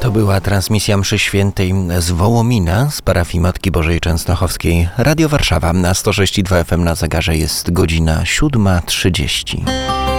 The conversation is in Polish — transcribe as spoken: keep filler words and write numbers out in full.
To była transmisja mszy świętej z Wołomina, z parafii Matki Bożej Częstochowskiej. Radio Warszawa na sto sześć i dwa F M na zegarze jest godzina siódma trzydzieści.